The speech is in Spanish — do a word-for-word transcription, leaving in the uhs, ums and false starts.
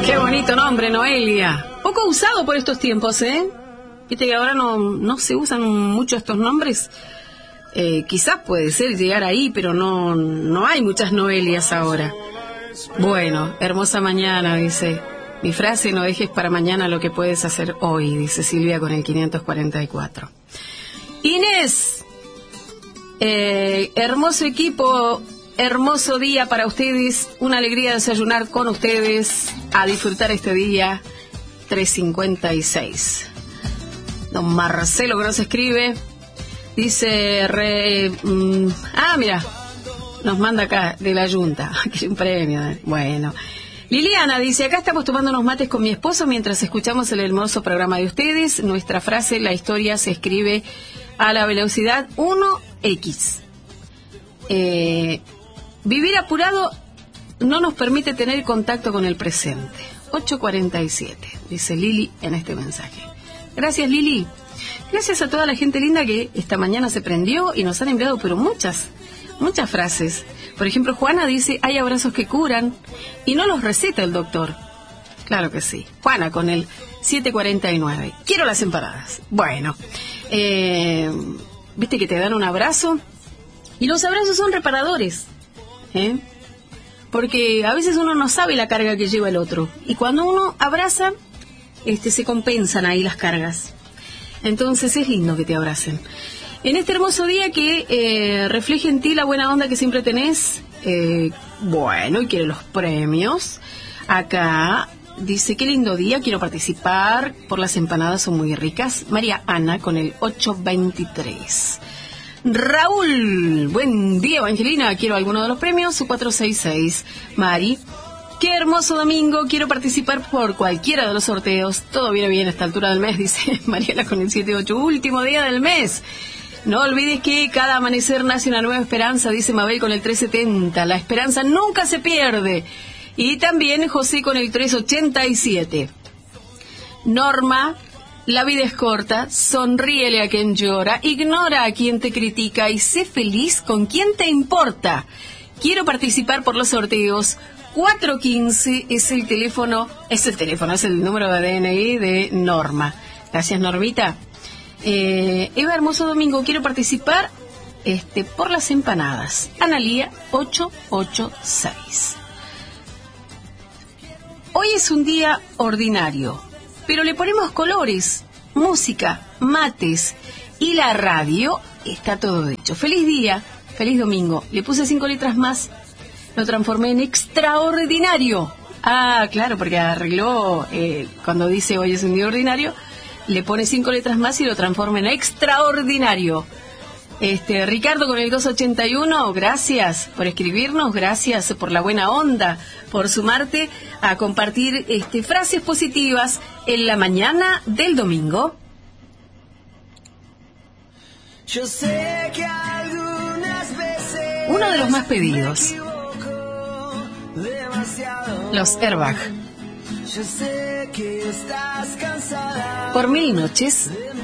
Qué bonito nombre, Noelia. Poco usado por estos tiempos, ¿eh? Viste que ahora no, no se usan mucho estos nombres. Eh, quizás puede ser llegar ahí, pero no, no hay muchas Noelias ahora. Bueno, hermosa mañana, dice. Mi frase: no dejes para mañana lo que puedes hacer hoy, dice Silvia con el quinientos cuarenta y cuatro. Inés, eh, hermoso equipo, hermoso día para ustedes, una alegría desayunar con ustedes, a disfrutar este día. Tres cincuenta y seis. Don Marcelo que nos escribe, dice, re, mmm, ah, mira, nos manda acá de la Junta, que un premio, ¿eh? Bueno. Liliana dice, acá estamos tomando unos mates con mi esposo mientras escuchamos el hermoso programa de ustedes. Nuestra frase, la historia se escribe a la velocidad uno equis. Eh, vivir apurado no nos permite tener contacto con el presente. ocho cuarenta y siete, dice Lili en este mensaje. Gracias, Lili. Gracias a toda la gente linda que esta mañana se prendió y nos han enviado, pero muchas, muchas frases. Por ejemplo, Juana dice, hay abrazos que curan y no los receta el doctor. Claro que sí. Juana con el siete cuarenta y nueve. Quiero las empanadas. Bueno, eh, viste que te dan un abrazo y los abrazos son reparadores, ¿eh? Porque a veces uno no sabe la carga que lleva el otro. Y cuando uno abraza, este, se compensan ahí las cargas. Entonces es lindo que te abracen. En este hermoso día que eh, refleje en ti la buena onda que siempre tenés. Eh, bueno, y quiere los premios. Acá dice, qué lindo día, quiero participar. Por las empanadas son muy ricas. María Ana con el ocho veintitrés. Raúl, buen día, Evangelina, quiero alguno de los premios, su cuatro seis seis. Mari, qué hermoso domingo, quiero participar por cualquiera de los sorteos. Todo viene bien a esta altura del mes, dice Mariela con el siete ocho. Último día del mes. No olvides que cada amanecer nace una nueva esperanza, dice Mabel con el tres setenta. La esperanza nunca se pierde. Y también José con el tres ochenta y siete. Norma, la vida es corta, sonríele a quien llora, ignora a quien te critica y sé feliz con quien te importa. Quiero participar por los sorteos. cuatro quince es el teléfono, es el teléfono, es el número de D N I de Norma. Gracias, Normita. Eh, Eva, hermoso domingo, quiero participar este, por las empanadas. Analía ocho ocho seis. Hoy es un día ordinario, pero le ponemos colores, música, mates y la radio, está todo hecho. Feliz día, feliz domingo. Le puse cinco letras más, lo transformé en extraordinario. Ah, claro, porque arregló, eh, cuando dice hoy es un día ordinario, le pone cinco letras más y lo transforma en extraordinario. Este, Ricardo con el dos ochenta y uno, gracias por escribirnos, gracias por la buena onda, por sumarte a compartir este, frases positivas en la mañana del domingo. Yo sé que algunas veces uno de los más pedidos, los Airbag. Yo sé que estás cansada Por mil noches,